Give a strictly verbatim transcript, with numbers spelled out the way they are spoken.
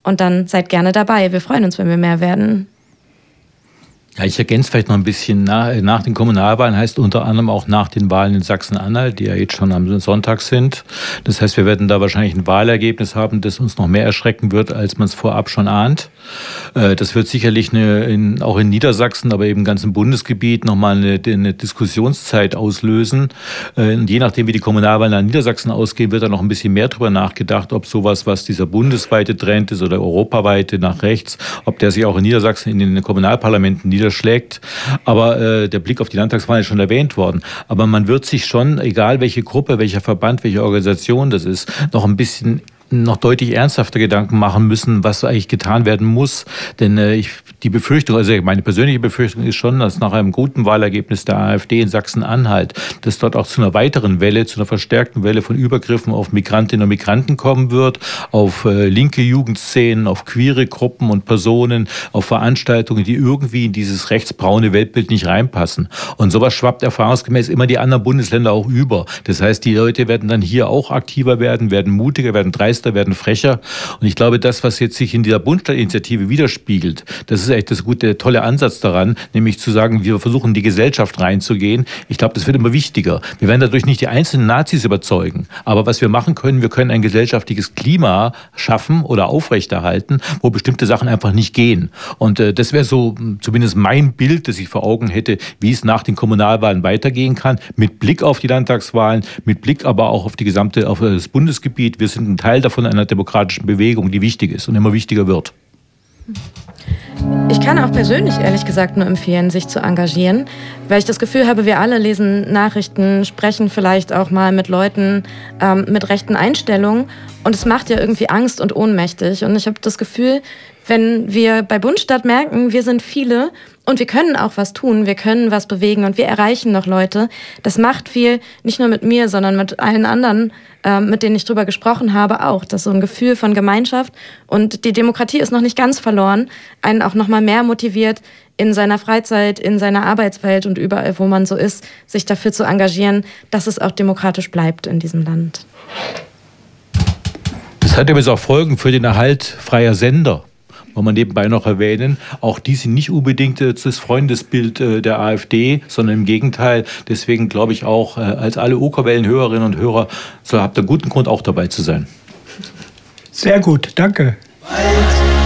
Und dann seid gerne dabei. Wir freuen uns, wenn wir mehr werden. Ja, ich ergänze vielleicht noch ein bisschen. Nach, nach den Kommunalwahlen heißt unter anderem auch nach den Wahlen in Sachsen-Anhalt, die ja jetzt schon am Sonntag sind. Das heißt, wir werden da wahrscheinlich ein Wahlergebnis haben, das uns noch mehr erschrecken wird, als man es vorab schon ahnt. Das wird sicherlich eine, in, auch in Niedersachsen, aber eben im ganzen Bundesgebiet nochmal eine, eine Diskussionszeit auslösen. Und je nachdem, wie die Kommunalwahlen in Niedersachsen ausgehen, wird da noch ein bisschen mehr drüber nachgedacht, ob sowas, was dieser bundesweite Trend ist oder europaweite nach rechts, ob der sich auch in Niedersachsen in den Kommunalparlamenten niederschlägt. Aber äh, der Blick auf die Landtagswahl ist schon erwähnt worden. Aber man wird sich schon, egal welche Gruppe, welcher Verband, welche Organisation das ist, noch ein bisschen noch deutlich ernsthafter Gedanken machen müssen, was eigentlich getan werden muss. Denn äh, ich, die Befürchtung, also meine persönliche Befürchtung ist schon, dass nach einem guten Wahlergebnis der AfD in Sachsen-Anhalt, dass dort auch zu einer weiteren Welle, zu einer verstärkten Welle von Übergriffen auf Migrantinnen und Migranten kommen wird, auf äh, linke Jugendszenen, auf queere Gruppen und Personen, auf Veranstaltungen, die irgendwie in dieses rechtsbraune Weltbild nicht reinpassen. Und sowas schwappt erfahrungsgemäß immer die anderen Bundesländer auch über. Das heißt, die Leute werden dann hier auch aktiver werden, werden mutiger, werden dreister, werden frecher. Und ich glaube, das, was jetzt sich in dieser Bundesstaatinitiative widerspiegelt, das ist echt das gute, der tolle Ansatz daran, nämlich zu sagen, wir versuchen, in die Gesellschaft reinzugehen. Ich glaube, das wird immer wichtiger. Wir werden dadurch nicht die einzelnen Nazis überzeugen. Aber was wir machen können, wir können ein gesellschaftliches Klima schaffen oder aufrechterhalten, wo bestimmte Sachen einfach nicht gehen. Und äh, das wäre so zumindest mein Bild, das ich vor Augen hätte, wie es nach den Kommunalwahlen weitergehen kann, mit Blick auf die Landtagswahlen, mit Blick aber auch auf die gesamte, auf das Bundesgebiet. Wir sind ein Teil davon einer demokratischen Bewegung, die wichtig ist und immer wichtiger wird. Ich kann auch persönlich ehrlich gesagt nur empfehlen, sich zu engagieren, weil ich das Gefühl habe, wir alle lesen Nachrichten, sprechen vielleicht auch mal mit Leuten ähm, mit rechten Einstellungen und es macht ja irgendwie Angst und ohnmächtig. Und ich habe das Gefühl, wenn wir bei Bundstadt merken, wir sind viele und wir können auch was tun, wir können was bewegen und wir erreichen noch Leute, das macht viel, nicht nur mit mir, sondern mit allen anderen, äh, mit denen ich drüber gesprochen habe, auch. Das ist so ein Gefühl von Gemeinschaft und die Demokratie ist noch nicht ganz verloren, einen auch noch mal mehr motiviert, in seiner Freizeit, in seiner Arbeitswelt und überall, wo man so ist, sich dafür zu engagieren, dass es auch demokratisch bleibt in diesem Land. Das hat übrigens auch Folgen für den Erhalt freier Sender. Wollen wir nebenbei noch erwähnen, auch die sind nicht unbedingt das Freundesbild der AfD, sondern im Gegenteil. Deswegen glaube ich auch, als alle Okerwellen-Hörerinnen und Hörer, so habt ihr guten Grund auch dabei zu sein. Sehr gut, danke.